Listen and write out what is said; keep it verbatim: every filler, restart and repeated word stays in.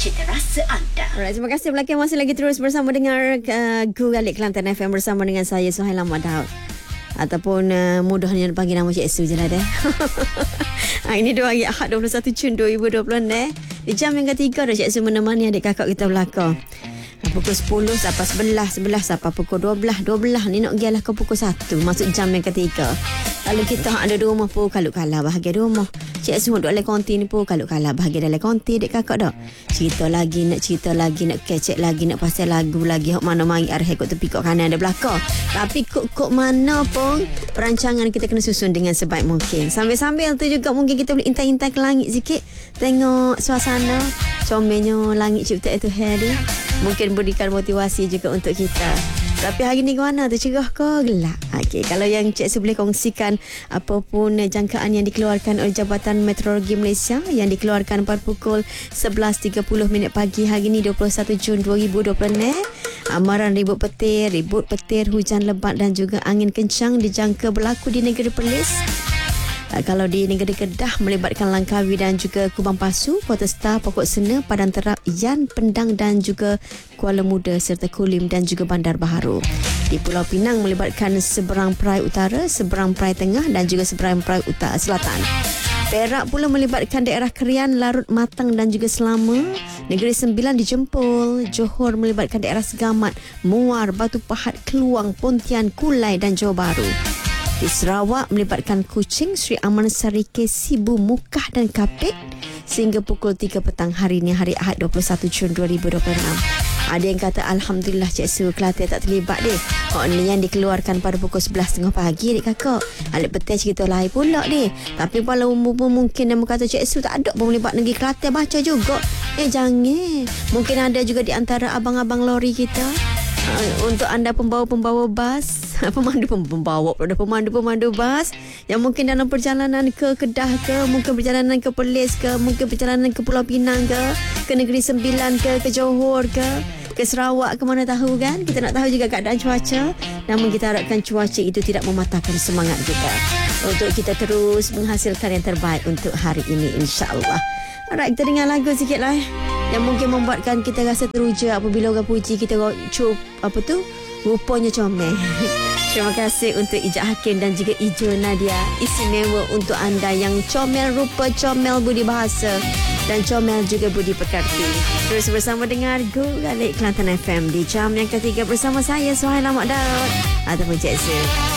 cita rasa anda. Alright, terima kasih belakang masih lagi terus bersama dengar uh, Go Galip Kelantan F M bersama dengan saya Suhaila Madaud. Ataupun uh, mudahnya panggil nama Cik Su je lah deh. Ha, ini dua hari Ahad dua puluh satu Jun dua ribu dua puluh eh. Di jam yang ketiga dah Cik Su menemani adik kakak kita belakang. Pukul sepuluh sampai sebelas, sebelas sampai pukul dua belas, dua belas ni nak gialah ke pukul satu masuk jam yang ketiga. Kalau kita ada di rumah pun kalau kalah bahagia di rumah. Cik semua duduk dalam konti ni pun kalau kalah bahagia dalam konti dek kakak dah. Cerita lagi, nak cerita lagi, nak kecek lagi, nak pasal lagu lagi. Hok mana mari arah ikut tepi kok kanan ada belakang. Tapi kok-kok mana pun perancangan kita kena susun dengan sebaik mungkin. Sambil-sambil tu juga mungkin kita boleh intai-intai ke langit sikit. Tengok suasana comelnya langit cipta itu hari. Mungkin berikan motivasi juga untuk kita. Tapi hari ni ke mana tu, cerah ke gelap? Okey, kalau yang Cik Su boleh kongsikan apapun jangkaan yang dikeluarkan oleh Jabatan Meteorologi Malaysia yang dikeluarkan pada pukul sebelas tiga puluh minit pagi hari ni dua puluh satu Jun dua ribu dua puluh ni. Amaran ribut petir, ribut petir, hujan lebat dan juga angin kencang dijangka berlaku di negeri Perlis. Kalau di negeri Kedah melibatkan Langkawi dan juga Kubang Pasu, Kota Star, Pokok Sena, Padang Terap, Yan, Pendang dan juga Kuala Muda serta Kulim dan juga Bandar Baharu. Di Pulau Pinang melibatkan seberang Perai Utara, seberang Perai Tengah dan juga seberang Perai Utara Selatan. Perak pula melibatkan daerah Kerian, Larut, Matang dan juga Selama. Negeri Sembilan di Jempol. Johor melibatkan daerah Segamat, Muar, Batu Pahat, Keluang, Pontian, Kulai dan Johor Bahru. Di Sarawak melibatkan Kuching, Sri Amansari, Sibu, Mukah dan Kapit sehingga pukul tiga petang hari ini hari Ahad dua puluh satu Jun dua ribu dua puluh enam. Ada yang kata Alhamdulillah Cik Su Kelantan tak terlibat deh. Oh ni yang dikeluarkan pada pukul sebelas tiga puluh pagi dek kakak. Alik petai cerita lain pula deh. Tapi kalau mungkin yang kata Cik Su tak ada pun melibat negeri Kelantan baca juga. Eh jangan. Mungkin ada juga di antara abang-abang lori kita. Uh, untuk anda pembawa-pembawa bas, pemandu-pembawa, ada pemandu-pemandu bas yang mungkin dalam perjalanan ke Kedah ke, mungkin perjalanan ke Perlis ke, mungkin perjalanan ke Pulau Pinang ke, ke Negeri Sembilan ke, ke Johor ke, ke Sarawak ke, mana tahu kan. Kita nak tahu juga keadaan cuaca. Namun kita harapkan cuaca itu tidak mematahkan semangat kita untuk kita terus menghasilkan yang terbaik untuk hari ini, insya-Allah. Alright, kita dengar lagu sikit lah yang mungkin membuatkan kita rasa teruja apabila orang puji kita cup apa tu rupanya comel. Terima kasih untuk Ijak Hakim dan juga Ijo Nadia. Istimewa untuk anda yang comel rupa, comel budi bahasa dan comel juga budi pekerti. Terus bersama dengar Go Galip Kelantan F M di jam yang ketiga bersama saya Suhaila Madaud ataupun Cik Su.